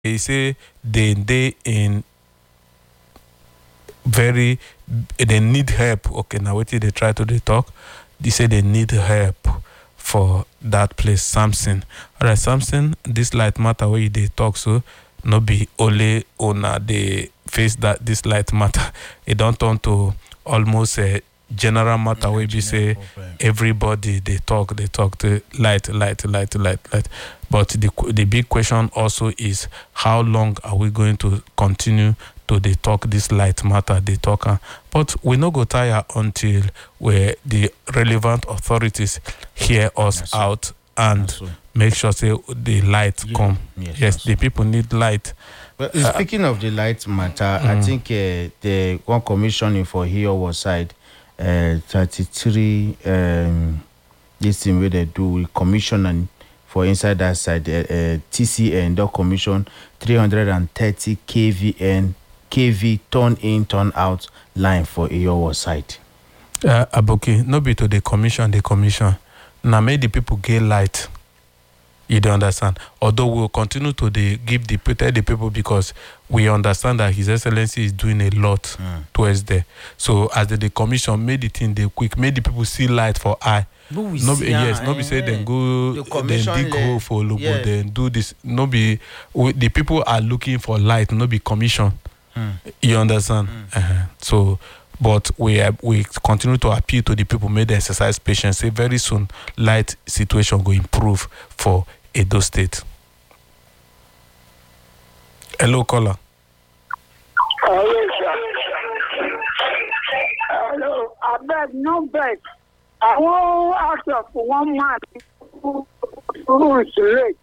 They say they in they need help. Okay, now what they try to talk? They say they need help for that place, Samson. All right, Samson, this light matter where they talk so no be only owner they face that this light matter. It don't turn to almost a general matter where we say problem. Everybody they talk to light. But the big question also is how long are we going to continue to they talk this light matter they talk, but we no go tire until where the relevant authorities hear us out and make sure say the light come. Yes, the people need light. But speaking of the light matter, I think the one commissioning for here was side 33 this thing where they do commissioning for inside that side TCN the commission 330 kV turn in turn out line for your side. Aboki, no be to the commission. Now make the people get light. You don't understand. Although we'll continue to tell the people because we understand that His Excellency is doing a lot towards there. So as the commission made the thing they quick, made the people see light for eye. Nobody say then go then dig hole for Lobo, then do this. The people are looking for light, no be commission. You understand? So but we continue to appeal to the people, make the exercise patience. Say very soon light situation will improve for Edo State. Hello, caller. Hello, I beg, no beg. I won't ask you for one man who is late.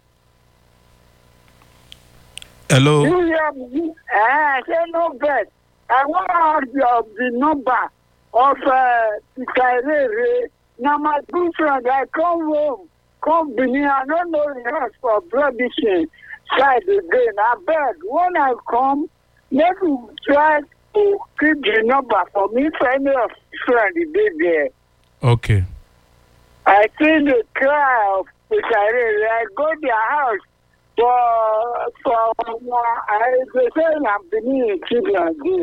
Hello. Say no beg. I want to ask you the number of Picarere. Now my good friend, I come home. Come Benin, I don't know the house for bloodishing side again. I beg, when I come, maybe try to keep the number for me for any of friend the there. Okay. I think the cry of Picarere, I go to their house for they say I'm Benin children there.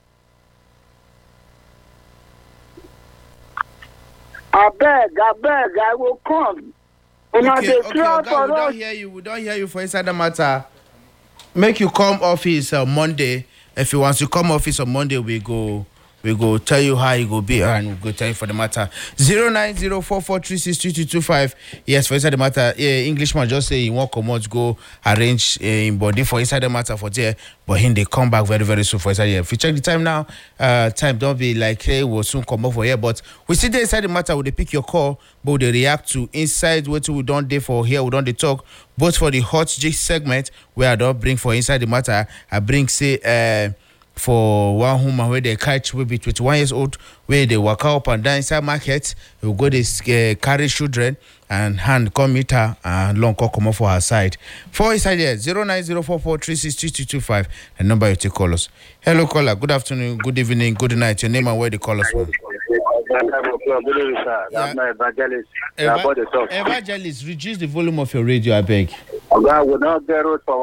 I beg, I will come. Okay, we don't hear you for inside the matter. Make you come office on Monday. If you want to come office on Monday, we go tell you how you go be and we go tell you for the matter. 09044362225. Yes, for inside the matter. Englishman just say he won't come out go arrange in body for inside the matter for there, but him they come back very, very soon for inside here. If you check the time now, time don't be like hey, we'll soon come over here. But we see there inside the matter, we they pick your call, but they react to inside what we don't do for here, we don't they talk, both for the hot gist segment where I don't bring for inside the matter, I bring say for one woman where they catch will be 21 years old, where they walk up and down inside market, you go this carry children and hand come meet her and long call come up for her side. For inside here 09044362225, the number you take call us. Hello caller, good afternoon, good evening, good night. Your name and where they call us from? Evangelist, reduce the volume of your radio, I beg.